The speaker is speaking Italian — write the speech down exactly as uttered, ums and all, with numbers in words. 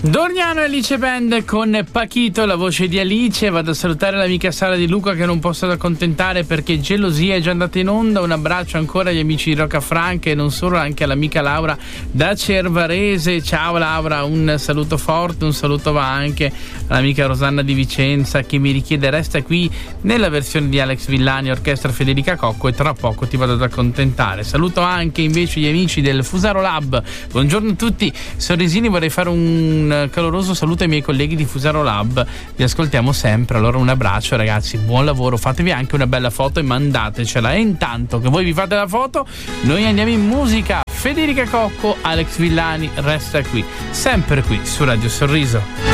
Dorniano e Alice Band con Pachito, la voce di Alice. Vado a salutare l'amica Sara Di Luca che non posso accontentare perché Gelosia è già andata in onda. Un abbraccio ancora agli amici di Roccafranca e non solo, anche all'amica Laura da Cervarese. Ciao Laura, un saluto forte, un saluto va anche all'amica Rosanna di Vicenza che mi richiede Resta qui nella versione di Alex Villani, orchestra Federica Cocco, e tra poco ti vado ad accontentare. Saluto anche invece gli amici del Fusaro Lab. Buongiorno a tutti, sorrisini, vorrei fare un caloroso saluto ai miei colleghi di Fusaro Lab, vi ascoltiamo sempre, allora un abbraccio ragazzi, buon lavoro, fatevi anche una bella foto e mandatecela. E intanto che voi vi fate la foto noi andiamo in musica. Federica Cocco, Alex Villani, Resta qui, sempre qui su Radio Sorriso.